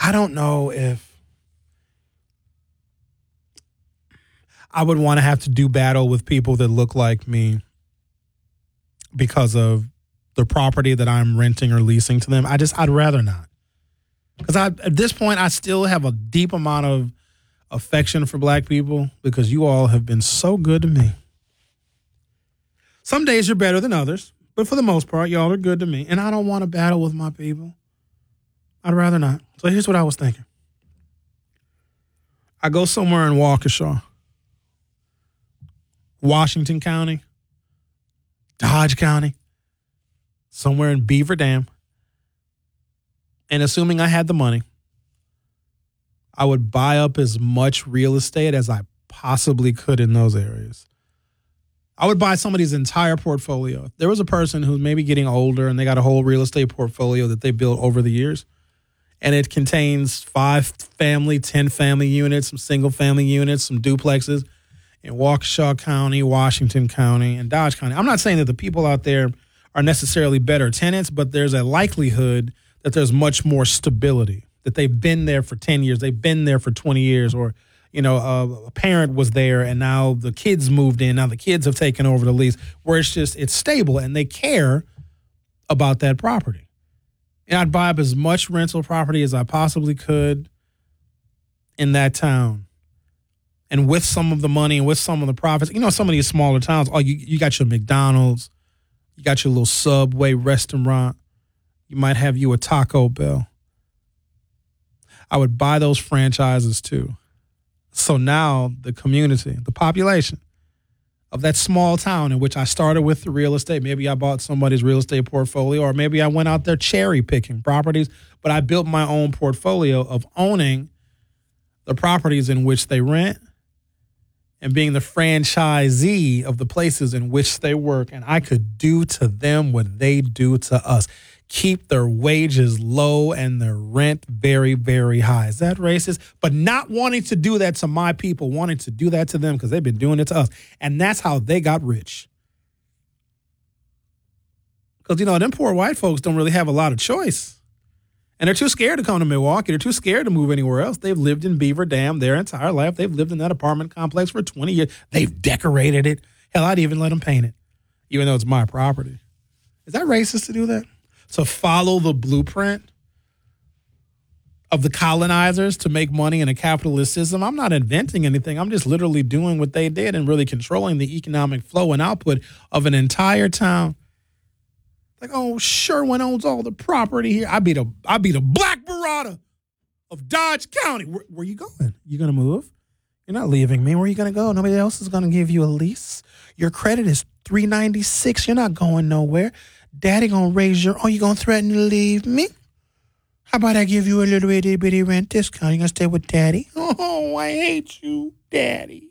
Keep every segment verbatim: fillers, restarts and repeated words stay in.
I don't know if I would want to have to do battle with people that look like me because of the property that I'm renting or leasing to them. I just, I'd rather not. Because I, at this point, I still have a deep amount of affection for black people because you all have been so good to me. Some days you're better than others, but for the most part, y'all are good to me. And I don't want to battle with my people. I'd rather not. So here's what I was thinking. I go somewhere in Waukesha, Washington County, Dodge County, somewhere in Beaver Dam, and assuming I had the money, I would buy up as much real estate as I possibly could in those areas. I would buy somebody's entire portfolio. If there was a person who's maybe getting older and they got a whole real estate portfolio that they built over the years, and it contains five family, ten family units, some single family units, some duplexes in Waukesha County, Washington County, and Dodge County. I'm not saying that the people out there are necessarily better tenants, but there's a likelihood that there's much more stability, that they've been there for ten years, they've been there for twenty years, or, you know, a, a parent was there and now the kids moved in, now the kids have taken over the lease, where it's just, it's stable and they care about that property. And I'd buy up as much rental property as I possibly could in that town. And with some of the money and with some of the profits, you know, some of these smaller towns, oh, you, you got your McDonald's, you got your little Subway restaurant, you might have you a Taco Bell. I would buy those franchises too. So now the community, the population of that small town in which I started with the real estate, maybe I bought somebody's real estate portfolio, or maybe I went out there cherry picking properties, but I built my own portfolio of owning the properties in which they rent and being the franchisee of the places in which they work. And I could do to them what they do to us. Keep their wages low and their rent very, very high. Is that racist? But not wanting to do that to my people, wanting to do that to them because they've been doing it to us. And that's how they got rich. Because, you know, them poor white folks don't really have a lot of choice. And they're too scared to come to Milwaukee. They're too scared to move anywhere else. They've lived in Beaver Dam their entire life. They've lived in that apartment complex for twenty years. They've decorated it. Hell, I'd even let them paint it, even though it's my property. Is that racist to do that? To follow the blueprint of the colonizers to make money in a capitalist system. I'm not inventing anything. I'm just literally doing what they did and really controlling the economic flow and output of an entire town. Like, oh, Sherwin owns all the property here. I be the I be the Black Barada of Dodge County. Where, where you going? You gonna move? You're not leaving me. Where are you gonna go? Nobody else is gonna give you a lease. Your credit is three ninety-six. You're not going nowhere. Daddy gonna raise your, oh, you gonna threaten to leave me? How about I give you a little itty bitty rent discount? You gonna stay with Daddy? Oh, I hate you, Daddy.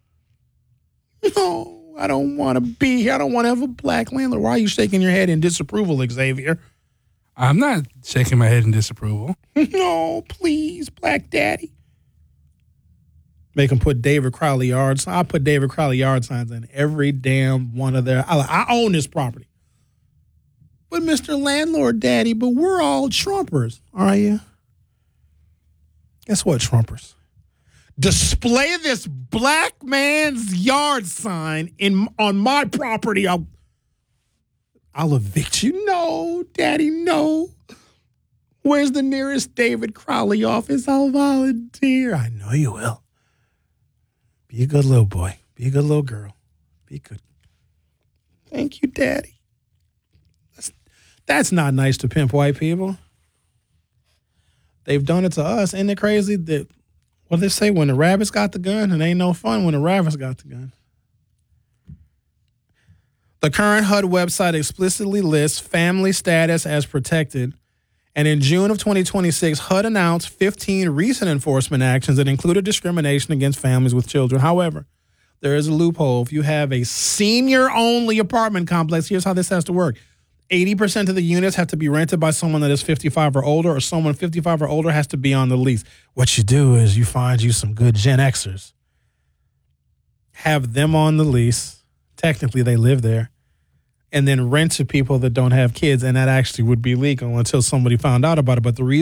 No, I don't want to be here. I don't want to have a black landlord. Why are you shaking your head in disapproval, Xavier? I'm not shaking my head in disapproval. No, please, Black Daddy. Make them put David Crowley yard signs. I put David Crowley yard signs in every damn one of their, I, I own this property. But Mister Landlord Daddy, but we're all Trumpers, are you? Guess what, Trumpers? Display this black man's yard sign in on my property. I'll, I'll evict you. No, Daddy, no. Where's the nearest David Crowley office? I'll volunteer. I know you will. Be a good little boy. Be a good little girl. Be good. Thank you, Daddy. That's not nice to pimp white people. They've done it to us. Ain't it crazy that, what do they say, when the rabbits got the gun, it ain't no fun when the rabbits got the gun. The current H U D website explicitly lists family status as protected. And in June of twenty twenty-six, H U D announced fifteen recent enforcement actions that included discrimination against families with children. However, there is a loophole. If you have a senior-only apartment complex, here's how this has to work. eighty percent of the units have to be rented by someone that is fifty-five or older, or someone fifty-five or older has to be on the lease. What you do is you find you some good Gen Xers, have them on the lease. Technically, they live there. And then rent to people that don't have kids. And that actually would be legal until somebody found out about it. But the reason